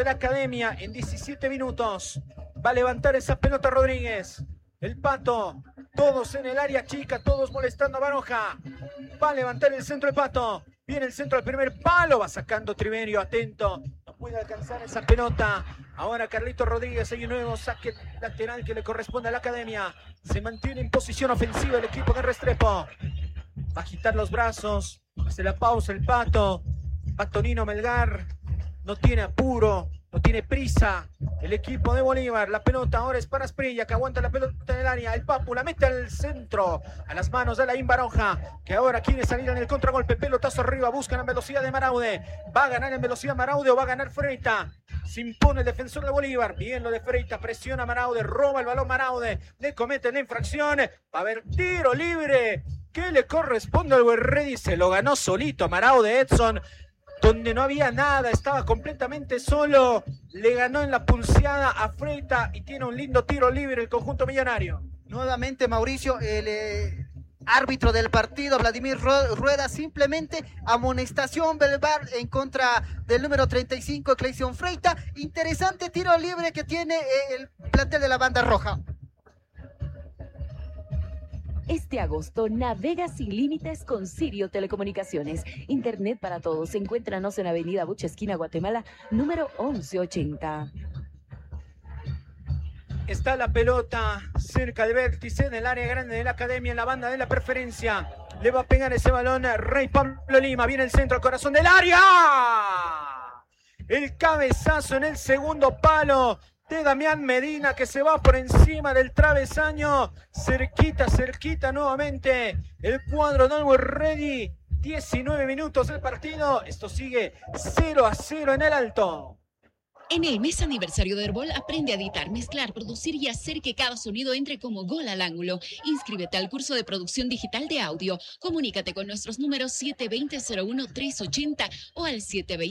de la Academia en 17 minutos. Va a levantar esa pelota Rodríguez. El Pato, todos en el área chica, todos molestando a Baroja. Va a levantar el centro el Pato. Viene el centro al primer palo, va sacando Triverio, atento. No puede alcanzar esa pelota. Ahora Carlito Rodríguez, hay un nuevo saque lateral que le corresponde a la Academia. Se mantiene en posición ofensiva el equipo de Restrepo. Va a agitar los brazos, hace la pausa el Pato. Patonino Melgar no tiene apuro, no tiene prisa. El equipo de Bolívar, la pelota ahora es para Asprilla, que aguanta la pelota en el área. El Papu la mete al centro, a las manos de Alain Baroja, que ahora quiere salir en el contragolpe. Pelotazo arriba, buscan la velocidad de Maraude. Va a ganar en velocidad Maraude o va a ganar Freita. Se impone el defensor de Bolívar. Bien lo de Freita, presiona Maraude, roba el balón Maraude, le comete la infracción. Va a haber tiro libre que le corresponde al Guerrero. Se lo ganó solito Maraude, Edson, donde no había nada, estaba completamente solo. Le ganó en la pulseada a Freita y tiene un lindo tiro libre el conjunto millonario. Nuevamente, Mauricio, el árbitro del partido, Vladimir Rueda, simplemente amonestación verbal en contra del número 35, Clayson Freita. Interesante tiro libre que tiene el plantel de la banda roja. Este agosto navega sin límites con Sirio Telecomunicaciones. Internet para todos. Encuéntranos en Avenida Bucha, esquina Guatemala, número 1180. Está la pelota cerca del vértice del área grande de la Academia en la banda de la preferencia. Le va a pegar ese balón a Rey Pablo Lima. Viene el centro al corazón del área. El cabezazo en el segundo palo de Damián Medina, que se va por encima del travesaño. Cerquita nuevamente el cuadro de Always Ready. 19 minutos del partido. Esto sigue 0-0 en el Alto. En el mes aniversario de Herbol, aprende a editar, mezclar, producir y hacer que cada sonido entre como gol al ángulo. Inscríbete al curso de producción digital de audio. Comunícate con nuestros números 720-01-380 o al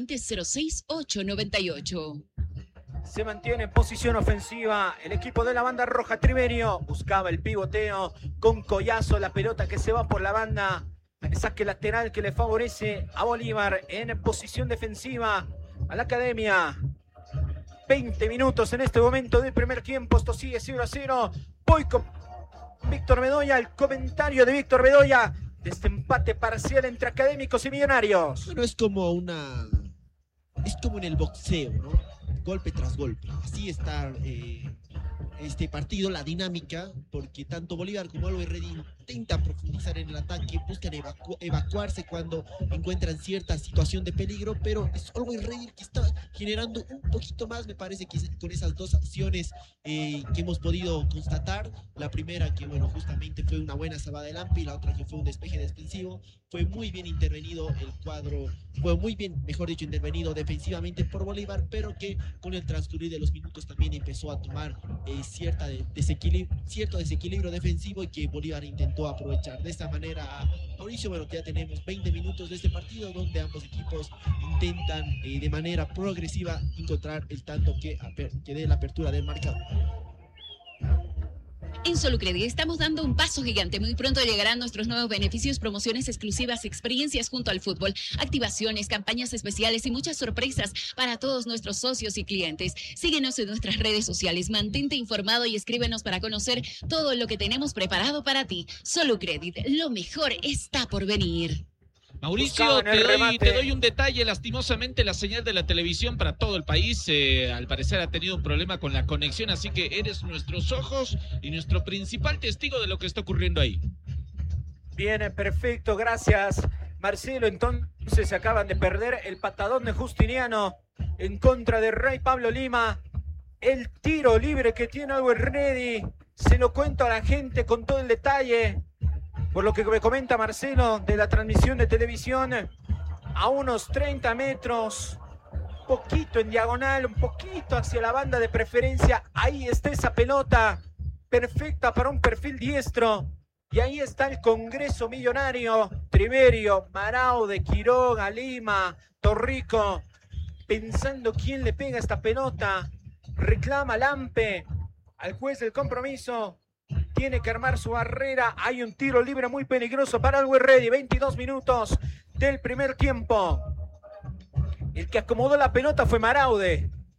720-06-898. Se mantiene en posición ofensiva el equipo de la banda roja. Triverio buscaba el pivoteo con Collazo, la pelota que se va por la banda. El saque lateral que le favorece a Bolívar en posición defensiva a la Academia. 20 minutos en este momento del primer tiempo. Esto sigue 0-0. Voy con Víctor Bedoya. El comentario de Víctor Bedoya de este empate parcial entre Académicos y Millonarios. Bueno, es como en el boxeo, ¿no? Golpe tras golpe. Así está este partido, la dinámica, porque tanto Bolívar como Always Ready intentan profundizar en el ataque, buscan evacuarse cuando encuentran cierta situación de peligro, pero es Always Ready que está generando un poquito más, me parece que con esas dos acciones que hemos podido constatar. La primera que, bueno, justamente fue una buena salvada de Lampe, y la otra que fue un despeje defensivo. Fue muy bien intervenido el cuadro, fue muy bien, mejor dicho, intervenido defensivamente por Bolívar, pero que con el transcurrir de los minutos también empezó a tomar cierto desequilibrio defensivo, y que Bolívar intentó aprovechar. De esta manera, Mauricio, bueno, ya tenemos 20 minutos de este partido donde ambos equipos intentan de manera progresiva encontrar el tanto que dé la apertura del marcador. En Solucredit estamos dando un paso gigante. Muy pronto llegarán nuestros nuevos beneficios, promociones exclusivas, experiencias junto al fútbol, activaciones, campañas especiales y muchas sorpresas para todos nuestros socios y clientes. Síguenos en nuestras redes sociales, mantente informado y escríbenos para conocer todo lo que tenemos preparado para ti. Solucredit, lo mejor está por venir. Mauricio, te doy un detalle. Lastimosamente la señal de la televisión para todo el país al parecer ha tenido un problema con la conexión, así que eres nuestros ojos y nuestro principal testigo de lo que está ocurriendo ahí. Bien, perfecto, gracias Marcelo. Entonces se acaban de perder el patadón de Justiniano en contra de Rey Pablo Lima. El tiro libre que tiene Always Ready, se lo cuento a la gente con todo el detalle. Por lo que me comenta Marcelo de la transmisión de televisión, a unos 30 metros, un poquito en diagonal, un poquito hacia la banda de preferencia, ahí está esa pelota, perfecta para un perfil diestro, y ahí está el Congreso Millonario, Triverio, Maraude, Quiroga, Lima, Torrico, pensando quién le pega esta pelota, reclama Lampe al juez del compromiso. Tiene que armar su barrera. Hay un tiro libre muy peligroso para Always Ready. 22 minutos del primer tiempo. El que acomodó la pelota fue Maraude.